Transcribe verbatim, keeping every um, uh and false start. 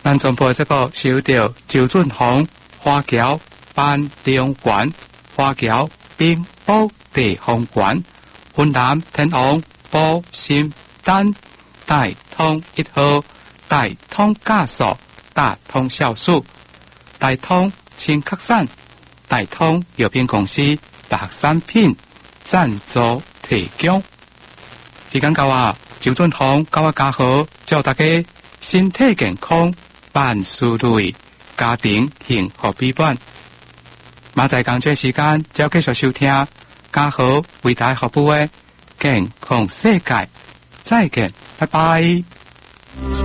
咱全部这个收到周俊宏花桥办两馆，花桥并保地方馆，云南天王保新丹大通一号，大通加速，大通酵素，大通清客散，大通药品公司白产品赞助提供。时间到啊，周俊宏甲我家好，祝大家身体健康，万事如意，家庭幸福美满。马在工作时间，就继续收听家好为大家服务的健康世界。再见，拜拜。